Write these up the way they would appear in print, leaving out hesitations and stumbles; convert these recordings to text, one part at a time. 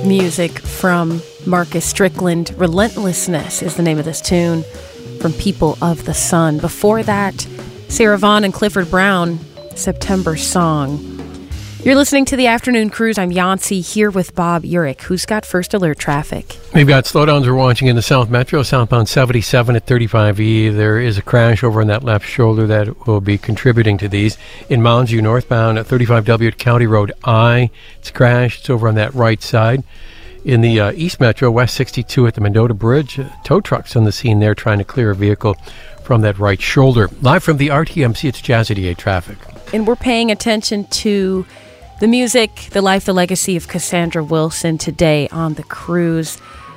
Music from Marcus Strickland. Relentlessness is the name of this tune from People of the Sun. Before that, Sarah Vaughan and Clifford Brown, September Song. You're listening to The Afternoon Cruise. I'm Yancey here with Bob Urich. Who's got first alert traffic? We've got slowdowns we're watching in the South Metro, southbound 77 at 35E. There is a crash over on that left shoulder that will be contributing to these. In Mounds View, northbound at 35W at County Road I, it's crashed. It's over on that right side. In the East Metro, West 62 at the Mendota Bridge, tow trucks on the scene there trying to clear a vehicle from that right shoulder. Live from the RTMC, it's Jazz 88 traffic. And we're paying attention to the music, the life, the legacy of Cassandra Wilson today on the cruise.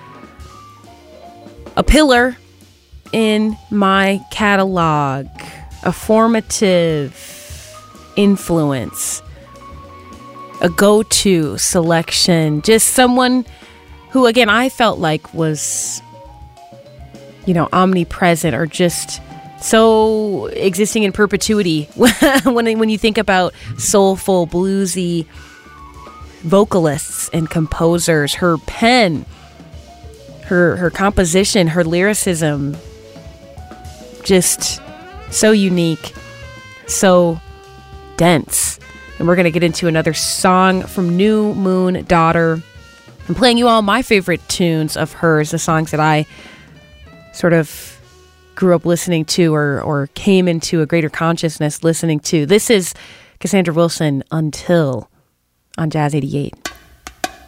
A pillar in my catalog, a formative influence, a go-to selection, just someone who, again, I felt like was, omnipresent or just so existing in perpetuity when you think about soulful, bluesy vocalists and composers. Her pen, her composition, her lyricism, just so unique, so dense. And we're going to get into another song from New Moon Daughter. I'm playing you all my favorite tunes of hers, the songs that I sort of grew up listening to or came into a greater consciousness listening to. This is Cassandra Wilson, Until, on Jazz 88.